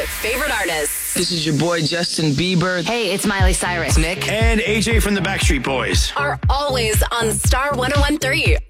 favorite artists. This is your boy Justin Bieber. Hey, it's Miley Cyrus. Nick. And AJ from the Backstreet Boys. Are always on Star 101.3.